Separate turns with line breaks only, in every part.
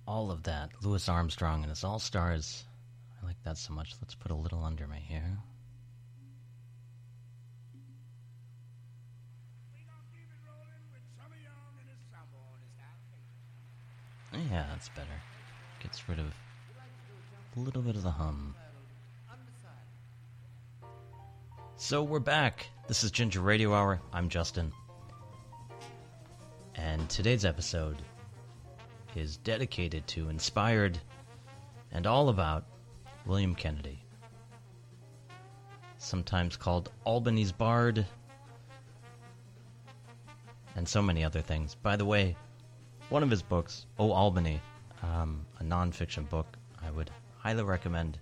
all of that. Louis Armstrong and his All-Stars. I like that so much. Let's put a little under my hair. Yeah, that's better. Gets rid of a little bit of the hum. So we're back. This is Ginger Radio Hour. I'm Justin. And today's episode is dedicated to, inspired, and all about William Kennedy. Sometimes called Albany's Bard, and so many other things. By the way, one of his books, Oh Albany, a nonfiction book, I would highly recommend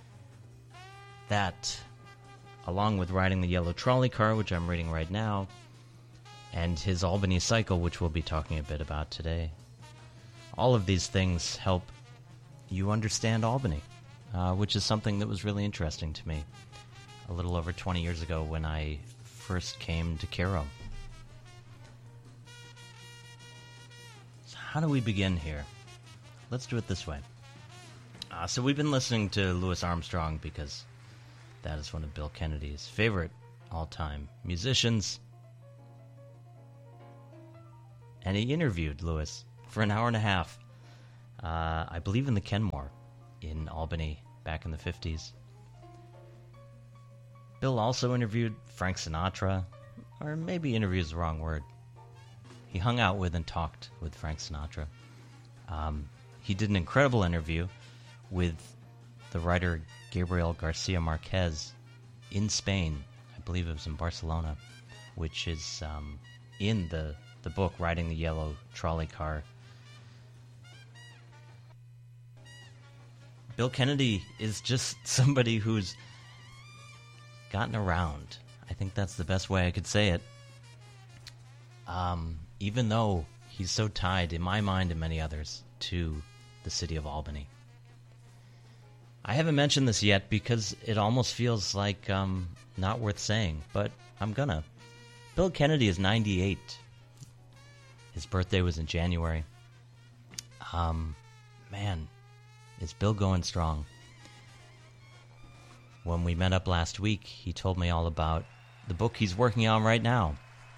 that, along with Riding the Yellow Trolley Car, which I'm reading right now, and his Albany Cycle, which we'll be talking a bit about today. All of these things help you understand Albany, which is something that was really interesting to me a little over 20 years ago when I first came to Cairo. So how do we begin here? Let's do it this way. So we've been listening to Louis Armstrong because that is one of Bill Kennedy's favorite all-time musicians. And he interviewed Louis for an hour and a half, I believe in the Kenmore in Albany back in the 50s. Bill also interviewed Frank Sinatra, or maybe interview is the wrong word. He hung out with and talked with Frank Sinatra. He did an incredible interview with the writer Gabriel Garcia Marquez in Spain. I believe it was in Barcelona, which is in the book Riding the Yellow Trolley Car. Bill Kennedy is just somebody who's gotten around. I think that's the best way I could say it. Even though he's so tied, in my mind and many others, to the city of Albany. I haven't mentioned this yet because it almost feels like not worth saying, but I'm gonna. Bill Kennedy is 98. His birthday was in January. Man, is Bill going strong. When we met up last week, he told me all about the book he's working on right now.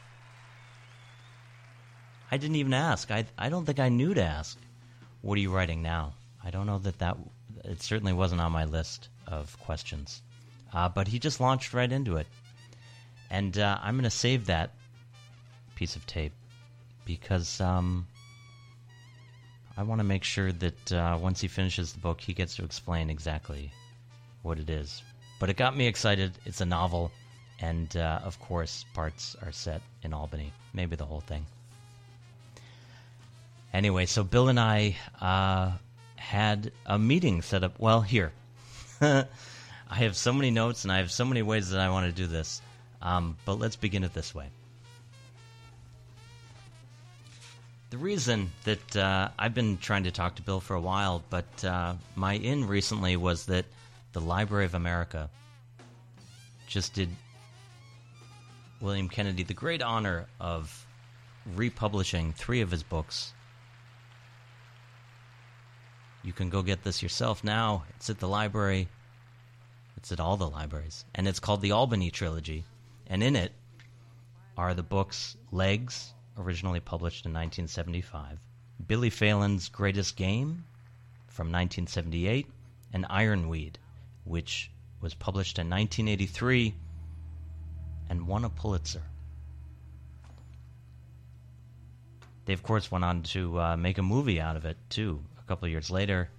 I didn't even ask. I don't think I knew to ask. What are you writing now? I don't know that it certainly wasn't on my list of questions. But he just launched right into it. And I'm going to save that piece of tape because I want to make sure that once he finishes the book, he gets to explain exactly what it is. But it got me excited. It's a novel, and of course, parts are set in Albany. Maybe the whole thing. Anyway, so Bill and I had a meeting set up. Well, here. I have so many notes, and I have so many ways that I want to do this. But let's begin it this way. The reason that I've been trying to talk to Bill for a while, but my in recently was that the Library of America just did William Kennedy the great honor of republishing 3 of his books. You can go get this yourself now. It's at the library. It's at all the libraries. And it's called the Albany Trilogy. And in it are the books Legs, originally published in 1975, Billy Phelan's Greatest Game from 1978, and Ironweed, which was published in 1983 and won a Pulitzer. They, of course, went on to make a movie out of it, too, a couple of years later.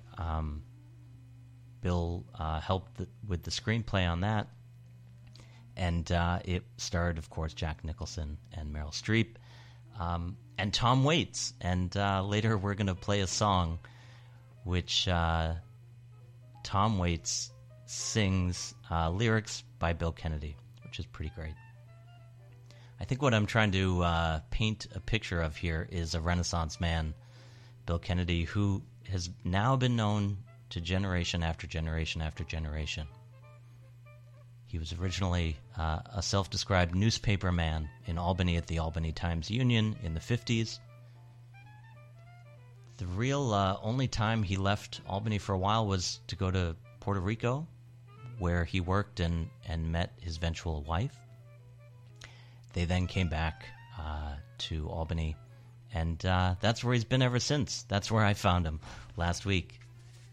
Bill helped with the screenplay on that, and it starred, of course, Jack Nicholson and Meryl Streep, and Tom Waits. And later we're going to play a song which Tom Waits sings lyrics by Bill Kennedy, which is pretty great. I think what I'm trying to paint a picture of here is a Renaissance man, Bill Kennedy, who has now been known to generation after generation after generation. He was originally a self-described newspaper man in Albany at the Albany Times-Union in the 50s. The real only time he left Albany for a while was to go to Puerto Rico, where he worked and met his eventual wife. They then came back to Albany, and that's where he's been ever since. That's where I found him last week.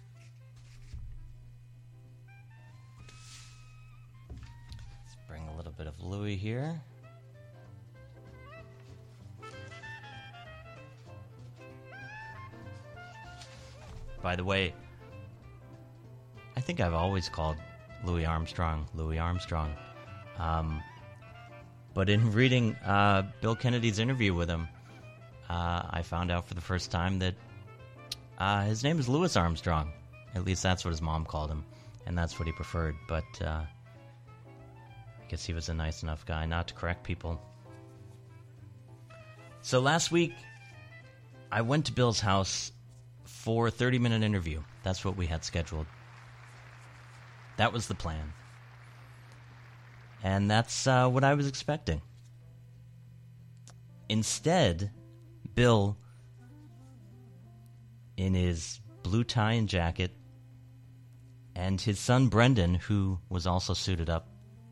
Let's bring a little bit of Louis here. By the way, I think I've always called Louis Armstrong. But in reading Bill Kennedy's interview with him, I found out for the first time that his name is Louis Armstrong. At least that's what his mom called him, and that's what he preferred. But I guess he was a nice enough guy not to correct people. So last week, I went to Bill's house for a 30-minute interview. That's what we had scheduled. That was the plan. And that's what I was expecting. Instead, Bill, in his blue tie and jacket, and his son Brendan, who was also suited up,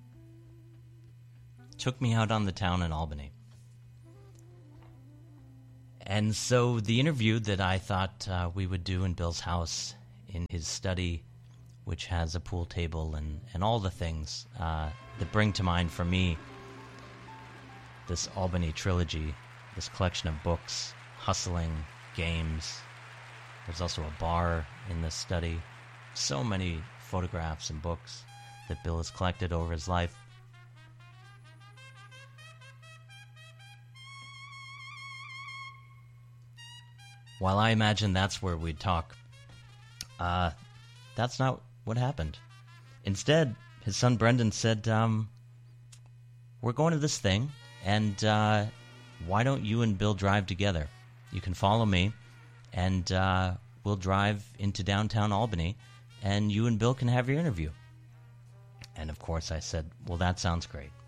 took me out on the town in Albany. And so the interview that I thought we would do in Bill's house, in his study, which has a pool table and all the things that bring to mind for me this Albany trilogy, this collection of books, hustling, games. There's also a bar in this study. So many photographs and books that Bill has collected over his life. While I imagine that's where we'd talk, that's not what happened. Instead, his son Brendan said, we're going to this thing, and why don't you and Bill drive together? You can follow me, and we'll drive into downtown Albany, and you and Bill can have your interview. And of course I said, well, that sounds great.